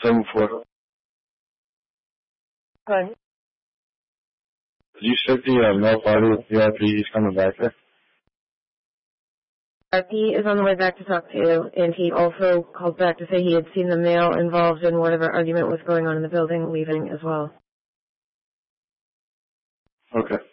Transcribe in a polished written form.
7-4. Good. Did you check the mail party with VIP? He's coming back there. He is on the way back to talk to you, and he also called back to say he had seen the male involved in whatever argument was going on in the building leaving as well. Okay.